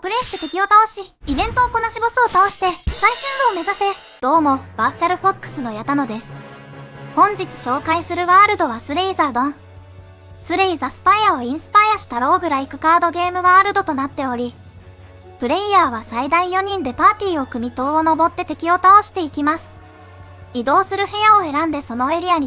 プレイして敵を倒し、イベントをこなしボスを倒して、最終部を目指せ。どうも、バーチャルフォックスの矢田野です。本日紹介するワールドはスレイザードン。スレイザスパイアをインスパイアしたローグライクカードゲームワールドとなっており、プレイヤーは最大4人でパーティーを組み塔を登って敵を倒していきます。移動する部屋を選んでそのエリアに